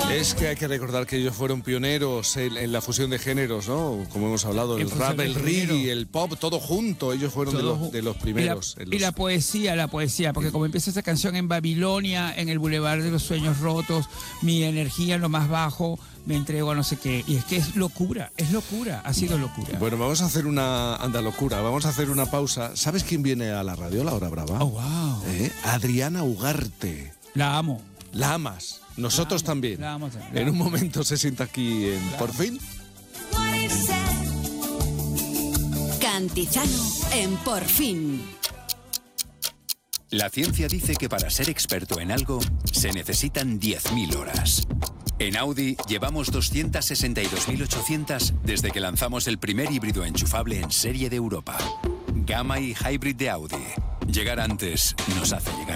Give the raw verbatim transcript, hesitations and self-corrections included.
Es que hay que recordar que ellos fueron pioneros en, en la fusión de géneros, ¿no? Como hemos hablado, el rap, el reggae, el pop, todo junto. Ellos fueron de los, de los primeros. Y la, los... y la poesía, la poesía, porque como empieza esa canción en Babilonia, en el Boulevard de los Sueños Rotos, mi energía en lo más bajo, me entrego a no sé qué. Y es que es locura, es locura, ha sido locura. Bueno, vamos a hacer una anda locura, vamos a hacer una pausa. ¿Sabes quién viene a la radio, La Hora Brava? Oh, wow. ¿Eh? Adriana Ugarte. La amo. La amas. Nosotros la amo, también. La amo, la en un amo. momento se sienta aquí en La Por amo. Fin. Cantizano en Por Fin. La ciencia dice que para ser experto en algo se necesitan diez mil horas. En Audi llevamos doscientas sesenta y dos mil ochocientas desde que lanzamos el primer híbrido enchufable en serie de Europa. Gamma y Hybrid de Audi. Llegar antes nos hace llegar